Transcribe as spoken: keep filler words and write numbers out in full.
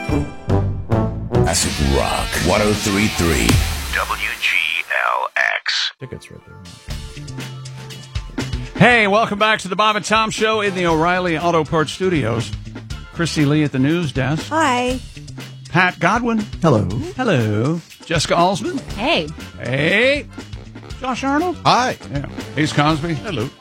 Classic Rock one oh three point three W G L X. Tickets right there. Hey, welcome back to the Bob and Tom Show in the O'Reilly Auto Parts Studios. Christy Lee at the news desk. Hi. Pat Godwin. Hello. Hello. Jessica Alsman. Hey. Hey. Josh Arnold. Hi. Yeah. Ace Cosby. Hello.